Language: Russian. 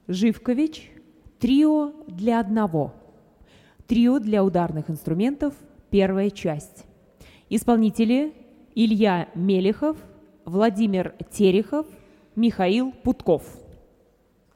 Живкович. Трио для одного. Трио для ударных инструментов. Первая часть. Исполнители: Илья Мелехов, Владимир Терехов, Михаил Путков.